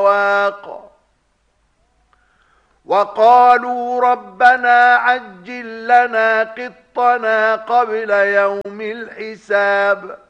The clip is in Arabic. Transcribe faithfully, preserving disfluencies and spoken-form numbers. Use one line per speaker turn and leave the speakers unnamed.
الرواق وقالوا ربنا عجل لنا قطنا قبل يوم الحساب